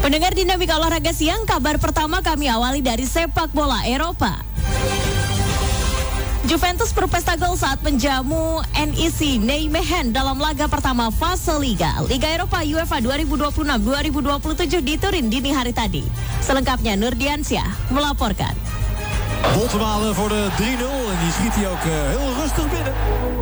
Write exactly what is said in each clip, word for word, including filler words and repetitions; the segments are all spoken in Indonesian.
Pendengar Dinamika Olahraga Siang, kabar pertama kami awali dari sepak bola Eropa. Juventus berpesta gol saat menjamu N E C Nijmegen dalam laga pertama fase Liga Liga Eropa UEFA dua ribu dua puluh enam dua ribu dua puluh tujuh di Turin dini hari tadi. Selengkapnya Nurdiansyah melaporkan. Boltemalen voor de drie nul en die schiet hij ook uh, heel rustig binnen.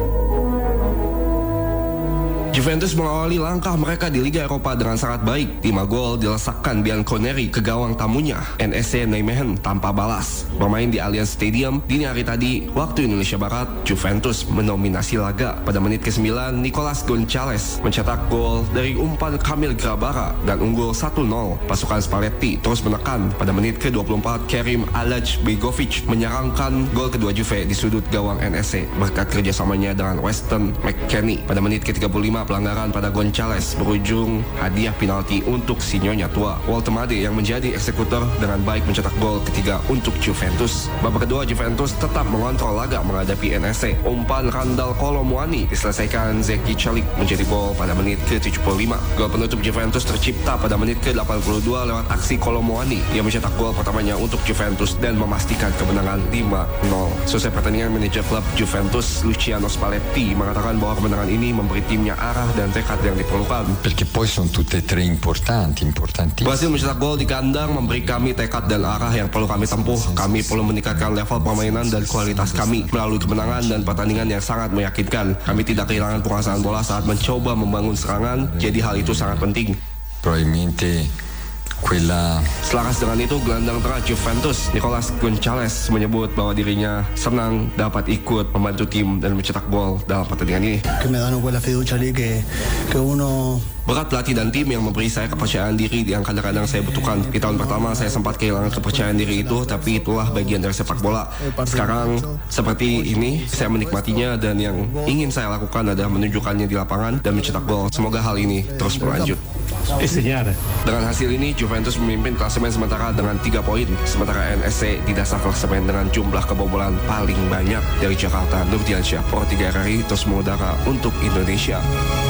Juventus mengawali langkah mereka di Liga Eropa dengan sangat baik. lima gol dilesakkan Bianconeri ke gawang tamunya N E C Nijmegen tanpa balas. Bermain di Allianz Stadium dini hari tadi waktu Indonesia Barat, Juventus mendominasi laga. Pada menit ke sembilan, Nicolas Gonçalves mencetak gol dari umpan Kamil Grabara dan unggul satu nol. Pasukan Spalletti terus menekan. Pada menit ke dua puluh empat, Kerim Alaj-Begovic menyerangkan gol kedua Juve di sudut gawang N E C berkat kerjasamanya dengan Weston McKennie. Pada menit ke tiga puluh lima, pelanggaran pada Gonçalves berujung hadiah penalti untuk sinyonya tua. Woltemade yang menjadi eksekutor dengan baik mencetak gol ketiga untuk Juventus. Babak kedua, Juventus tetap mengontrol laga menghadapi N E C. Umpan Randal Kolo Muani diselesaikan Zeki Celik menjadi gol pada menit ke tujuh puluh lima. Gol penutup Juventus tercipta pada menit ke delapan puluh dua lewat aksi Kolo Muani yang mencetak gol pertamanya untuk Juventus dan memastikan kemenangan lima nol. Selesai pertandingan, manajer klub Juventus Luciano Spalletti mengatakan bahwa kemenangan ini memberi timnya arah dan tekad yang diperlukan. Perché poi sono tutte e tre importanti, importanti. Berhasil mencetak gol di kandang memberi kami tekad dan arah yang perlu kami tempuh. Kami perlu meningkatkan level permainan dan kualitas kami melalui kemenangan dan pertandingan yang sangat meyakinkan. Kami tidak kehilangan penguasaan bola saat mencoba membangun serangan, jadi hal itu sangat penting. Probabilmente quella... Selaras dengan itu, gelandang tengah Juventus Nicolas Gonçalves menyebut bahwa dirinya senang dapat ikut membantu tim dan mencetak gol dalam pertandingan ini. Que me dan quella fiducia lì che che uno Berat pelatih dan tim yang memberi saya kepercayaan diri yang kadang-kadang saya butuhkan. Di tahun pertama saya sempat kehilangan kepercayaan diri itu, tapi itulah bagian dari sepak bola. Sekarang seperti ini saya menikmatinya dan yang ingin saya lakukan adalah menunjukkannya di lapangan dan mencetak gol. Semoga hal ini terus berlanjut. Dengan hasil ini, Juventus memimpin klasemen sementara dengan tiga poin, sementara N E C di dasar klasemen dengan jumlah kebobolan paling banyak. Dari Jakarta, Nurdiansyah, Pro tiga R R I, terus mengudara untuk Indonesia.